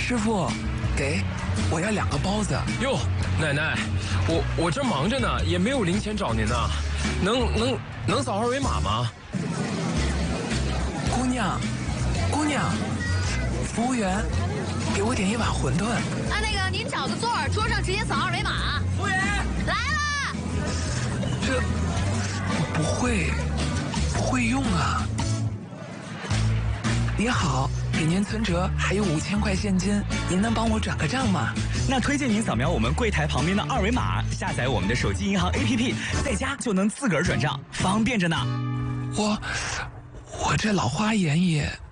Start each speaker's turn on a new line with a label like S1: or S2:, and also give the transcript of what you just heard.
S1: 师傅，给，我要2个包子。
S2: 哟，奶奶，我这忙着呢，也没有零钱找您呢，能扫2维码吗？
S1: 姑娘，服务员，给我点1碗馄饨。
S3: 啊，那个您找个座儿，桌上直接扫2维码。
S2: 服务员
S3: 来了。
S1: 这不会用啊。你好，给您存折还有5000块现金，您能帮我转个账吗？
S4: 那推荐您扫描我们柜台旁边的2维码，下载我们的手机银行 APP， 在家就能自个儿转账，方便着呢。
S1: 我这老花眼也